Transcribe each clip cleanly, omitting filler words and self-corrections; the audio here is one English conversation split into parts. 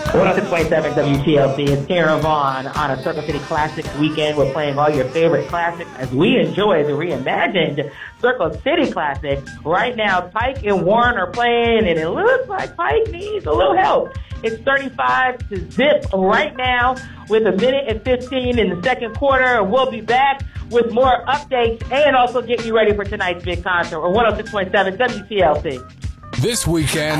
106.7 WTLC. It's Tara Vaughn on a Circle City Classics weekend. We're playing all your favorite classics as we enjoy the reimagined Circle City Classic. Right now, Pike and Warren are playing, and it looks like Pike needs a little help. It's 35-0 right now with 1:15 in the second quarter, and we'll be back with more updates and also get you ready for tonight's big concert on 106.7 WTLC. This weekend,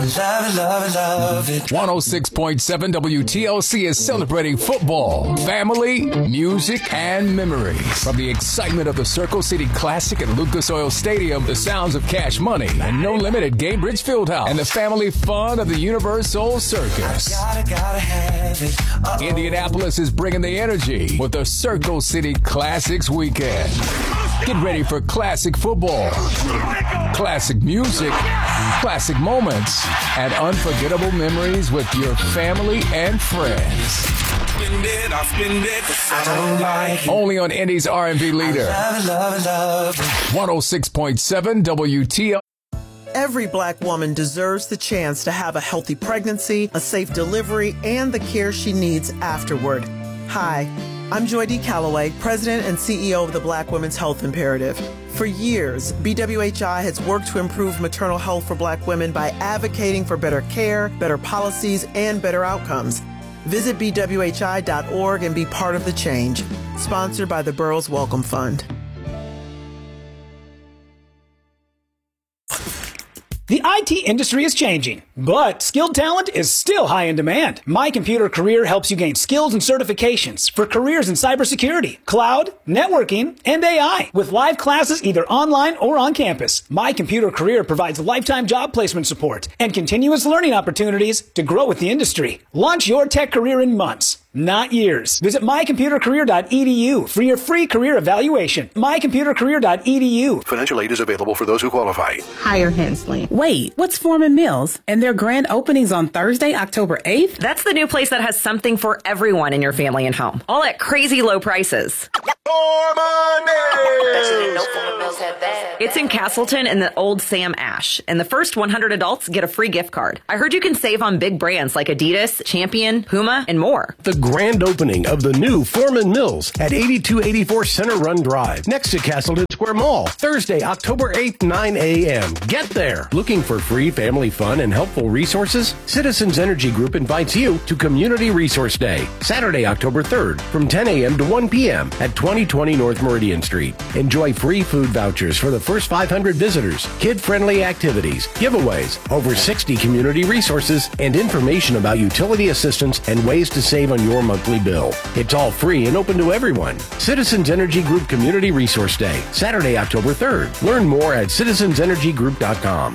106.7 WTLC is celebrating football, family, music, and memories. From the excitement of the Circle City Classic at Lucas Oil Stadium, the sounds of Cash Money and No Limit at Gainbridge Fieldhouse, and the family fun of the Universal Circus. Indianapolis is bringing the energy with the Circle City Classics weekend. Get ready for classic football, classic music, classic moments, and unforgettable memories with your family and friends. Only on Indy's R&B leader. 106.7 WTL. Every Black woman deserves the chance to have a healthy pregnancy, a safe delivery, and the care she needs afterward. Hi, I'm Joy D. Calloway, President and CEO of the Black Women's Health Imperative. For years, BWHI has worked to improve maternal health for Black women by advocating for better care, better policies, and better outcomes. Visit bwhi.org and be part of the change. Sponsored by the Burroughs Welcome Fund. The IT industry is changing, but skilled talent is still high in demand. My Computer Career helps you gain skills and certifications for careers in cybersecurity, cloud, networking, and AI. With live classes either online or on campus, My Computer Career provides lifetime job placement support and continuous learning opportunities to grow with the industry. Launch your tech career in months, not years. Visit mycomputercareer.edu for your free career evaluation. mycomputercareer.edu. Financial aid is available for those who qualify. Hire Hensley. Wait, what's Foreman Mills? And their grand openings on Thursday, October 8th? That's the new place that has something for everyone in your family and home. All at crazy low prices. It's in Castleton in the old Sam Ash. And the first 100 adults get a free gift card. I heard you can save on big brands like Adidas, Champion, Puma, and more. The grand opening of the new Foreman Mills at 8284 Center Run Drive, next to Castleton Square Mall. Thursday, October 8th, 9 a.m. Get there. Looking for free family fun and helpful resources? Citizens Energy Group invites you to Community Resource Day, Saturday, October 3rd, from 10 a.m. to 1 p.m. at 2020 North Meridian Street. Enjoy free food vouchers for the first 500 visitors, kid-friendly activities, giveaways, over 60 community resources, and information about utility assistance and ways to save on your monthly bill. It's all free and open to everyone. Citizens Energy Group Community Resource Day, Saturday, October 3rd. Learn more at citizensenergygroup.com.